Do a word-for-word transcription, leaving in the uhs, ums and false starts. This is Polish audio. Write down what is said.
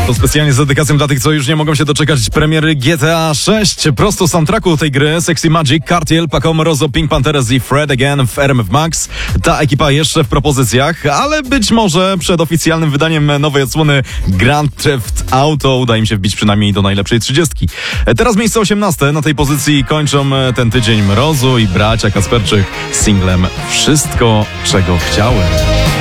To specjalnie z dedykacją dla tych, co już nie mogą się doczekać premiery G T A sześć. Prosto z soundtracku tej gry Sexy Magic, Cartier, Paco Moroso, Pink Panthers i Fred Again w R M F Max. Ta ekipa jeszcze w propozycjach, ale być może przed oficjalnym wydaniem nowej odsłony Grand Theft Auto uda im się wbić przynajmniej do najlepszej trzydziestki. Teraz miejsce osiemnaste. Na tej pozycji kończą ten tydzień Mrozu i bracia Kasperczyk z singlem Wszystko, czego chciałem.